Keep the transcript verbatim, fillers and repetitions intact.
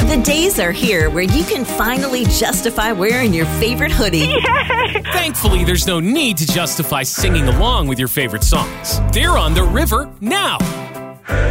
The days are here where you can finally justify wearing your favorite hoodie. Yay! Thankfully, there's no need to justify singing along with your favorite songs. They're on the river now.